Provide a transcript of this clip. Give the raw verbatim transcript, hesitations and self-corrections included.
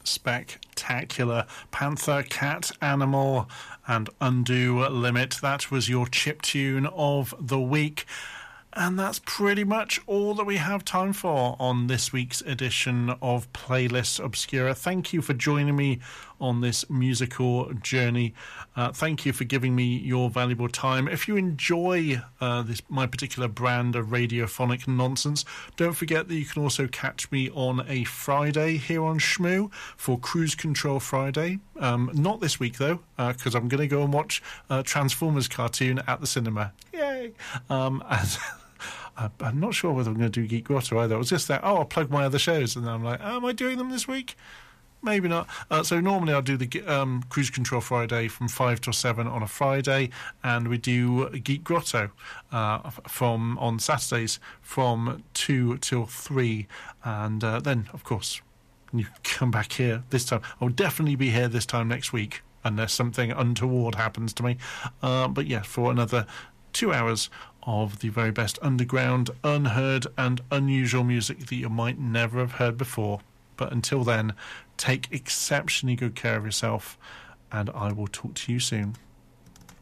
spectacular. Panther, Cat, Animal and Undo Limit. That was your chip tune of the week. And that's pretty much all that we have time for on this week's edition of Playlist Obscura. Thank you for joining me on this musical journey. Uh, thank you for giving me your valuable time. If you enjoy uh, this my particular brand of radiophonic nonsense, don't forget that you can also catch me on a Friday here on Shmoo for Cruise Control Friday. Um, not this week, though, because uh, I'm going to go and watch a Transformers cartoon at the cinema. Yay! Um, and I'm not sure whether I'm going to do Geek Grotto either. I was just there, oh, I'll plug my other shows. And then I'm like, oh, am I doing them this week? Maybe not. Uh, so normally I'll do the um, Cruise Control Friday from five till seven on a Friday. And we do Geek Grotto uh, from on Saturdays from two till three. And uh, then, of course, you come back here this time. I'll definitely be here this time next week, unless something untoward happens to me. Uh, but yeah, for another two hours of the very best underground, unheard and unusual music that you might never have heard before. But until then, take exceptionally good care of yourself, and I will talk to you soon.